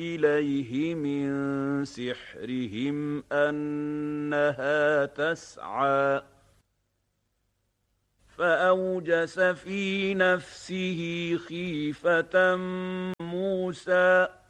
إليه من سحرهم أنها تسعى فأوجس في نفسه خيفة موسى